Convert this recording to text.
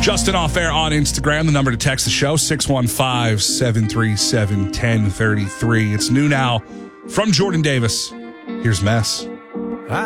Justin Off Air on Instagram. The number to text the show, 615-737-1033. It's new now from Jordan Davis. Here's Mess.